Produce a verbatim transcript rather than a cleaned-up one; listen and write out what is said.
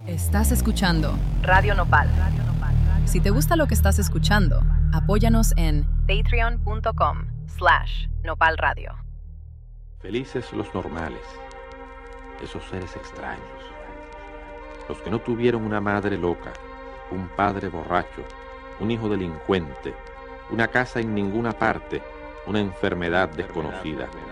Estás escuchando Radio Nopal. Si te gusta lo que estás escuchando, apóyanos en patreon.com slash Nopal Radio. Felices los normales, esos seres extraños, los que no tuvieron una madre loca, un padre borracho, un hijo delincuente, una casa en ninguna parte, una enfermedad desconocida.